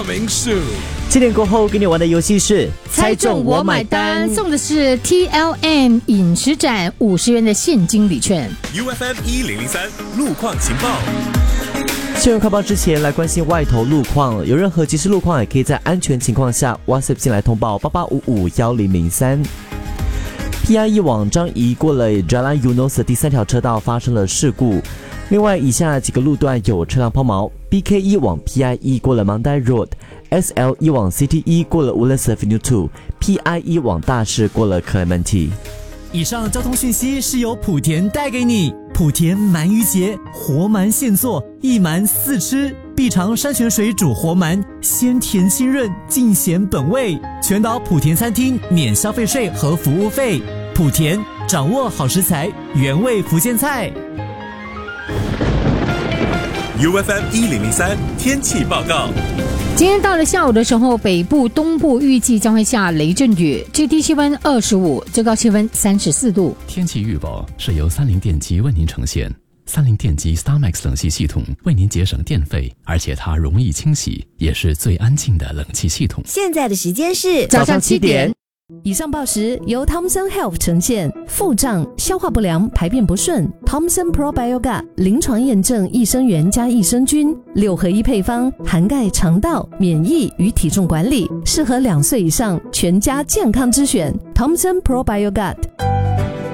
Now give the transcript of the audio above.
coming soon。 7点过后跟你玩的游戏是猜中我买单，送的是 TLM 饮食展50元的现金礼券。 UFM 1003路况情报。 新闻快报之前来关心外头路况，有任何即时路况也可以在安全情况下 WhatsApp 进来通报88551003。PIE 往张仪过了 Jalan Eunos 的第3条车道发生了事故。另外以下几个路段有车辆抛锚 ：BK1 往 PIE 过了 Mandai Road，SL1 往 CT1 过了 Woodlands Avenue 2，PIE 往大士过了 Clementi。 以上交通讯息是由莆田带给你。莆田鳗鱼节，活鳗现做，一鳗4吃，必尝山泉水煮活鳗，鲜甜清润，尽显本味。全岛莆田餐厅免消费税和服务费。莆田，掌握好食材，原味福建菜。 UFM 1003天气报告。 今天到了下午的时候，北部、东部预计将会下雷阵雨，最低气温25，最高气温34度。 天气预报是由30电机为您呈现。30电机 StarMax 冷气系统为您节省电费，而且它容易清洗，也是最安静的冷气系统。 现在的时间是早上7点。 以上报时由 Thomson Health 呈现。腹胀、消化不良、排便不顺 Thomson Probiogat 临床验证益生元加益生菌6合1配方，涵盖肠道、免疫与体重管理，适合2岁以上全家健康之选。Thomson Probiogat。